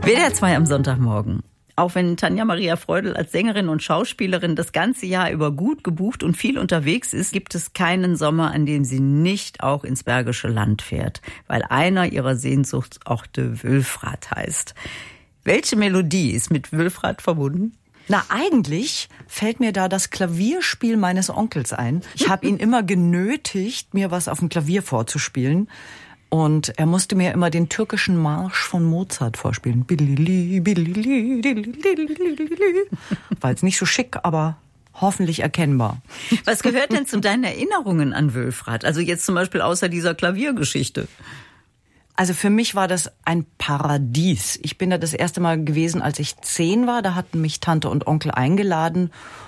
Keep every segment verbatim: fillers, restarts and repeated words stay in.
W D R zwei am Sonntagmorgen. Auch wenn Tanja Maria Freudl als Sängerin und Schauspielerin das ganze Jahr über gut gebucht und viel unterwegs ist, gibt es keinen Sommer, an dem sie nicht auch ins Bergische Land fährt, weil einer ihrer Sehnsuchtsorte Wülfrath heißt. Welche Melodie ist mit Wülfrath verbunden? Na, eigentlich fällt mir da das Klavierspiel meines Onkels ein. Ich habe ihn immer genötigt, mir was auf dem Klavier vorzuspielen. Und er musste mir immer den türkischen Marsch von Mozart vorspielen. War jetzt nicht so schick, aber hoffentlich erkennbar. Was gehört denn zu deinen Erinnerungen an Wülfrath? Also jetzt zum Beispiel außer dieser Klaviergeschichte. Also für mich war das ein Paradies. Ich bin da das erste Mal gewesen, als ich zehn war. Da hatten mich Tante und Onkel eingeladen.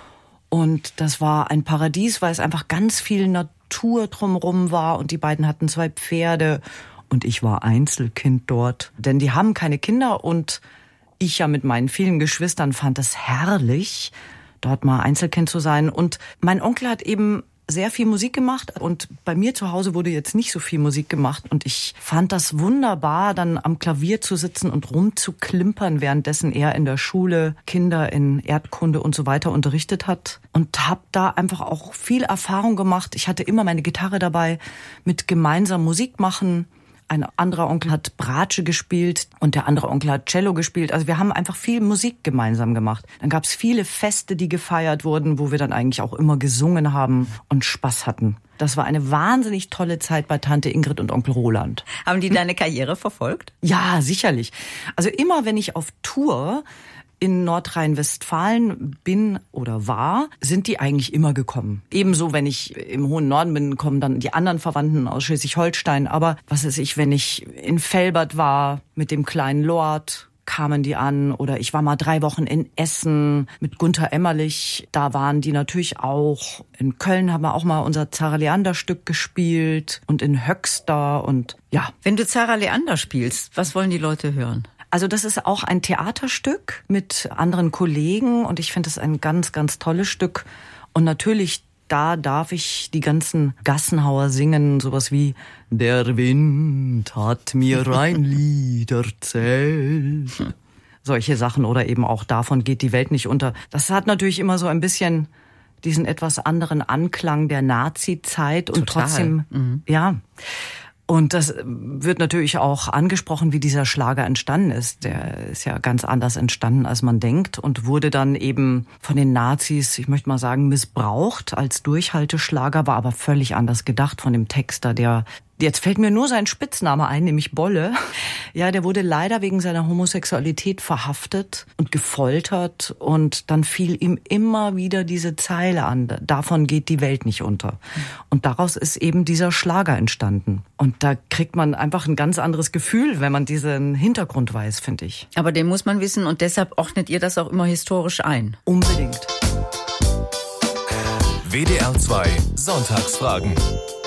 Und das war ein Paradies, weil es einfach ganz viel Natur drumherum war. Und die beiden hatten zwei Pferde. Und ich war Einzelkind dort. Denn die haben keine Kinder. Und ich ja mit meinen vielen Geschwistern fand es herrlich, dort mal Einzelkind zu sein. Und mein Onkel hat eben sehr viel Musik gemacht und bei mir zu Hause wurde jetzt nicht so viel Musik gemacht und ich fand das wunderbar, dann am Klavier zu sitzen und rumzuklimpern, währenddessen er in der Schule Kinder in Erdkunde und so weiter unterrichtet hat und habe da einfach auch viel Erfahrung gemacht. Ich hatte immer meine Gitarre dabei, mit gemeinsam Musik machen. Ein anderer Onkel hat Bratsche gespielt und der andere Onkel hat Cello gespielt. Also wir haben einfach viel Musik gemeinsam gemacht. Dann gab es viele Feste, die gefeiert wurden, wo wir dann eigentlich auch immer gesungen haben und Spaß hatten. Das war eine wahnsinnig tolle Zeit bei Tante Ingrid und Onkel Roland. Haben die deine Karriere verfolgt? Ja, sicherlich. Also immer, wenn ich auf Tour in Nordrhein-Westfalen bin oder war, sind die eigentlich immer gekommen. Ebenso, wenn ich im hohen Norden bin, kommen dann die anderen Verwandten aus Schleswig-Holstein. Aber was weiß ich, wenn ich in Velbert war mit dem kleinen Lord, kamen die an. Oder ich war mal drei Wochen in Essen mit Gunther Emmerlich. Da waren die natürlich auch. In Köln haben wir auch mal unser Zara Leander-Stück gespielt. Und in Höxter und ja. Wenn du Zara Leander spielst, was wollen die Leute hören? Also das ist auch ein Theaterstück mit anderen Kollegen und ich finde es ein ganz, ganz tolles Stück. Und natürlich, da darf ich die ganzen Gassenhauer singen, sowas wie Der Wind hat mir ein Lied erzählt. Solche Sachen oder eben auch Davon geht die Welt nicht unter. Das hat natürlich immer so ein bisschen diesen etwas anderen Anklang der Nazi-Zeit und Total. trotzdem, mhm. ja. Und das wird natürlich auch angesprochen, wie dieser Schlager entstanden ist. Der ist ja ganz anders entstanden, als man denkt und wurde dann eben von den Nazis, ich möchte mal sagen, missbraucht als Durchhalteschlager, war aber völlig anders gedacht von dem Texter, der Jetzt fällt mir nur sein Spitzname ein, nämlich Bolle. Ja, der wurde leider wegen seiner Homosexualität verhaftet und gefoltert und dann fiel ihm immer wieder diese Zeile an. Davon geht die Welt nicht unter. Und daraus ist eben dieser Schlager entstanden. Und da kriegt man einfach ein ganz anderes Gefühl, wenn man diesen Hintergrund weiß, finde ich. Aber den muss man wissen und deshalb ordnet ihr das auch immer historisch ein. Unbedingt. W D R zwei Sonntagsfragen.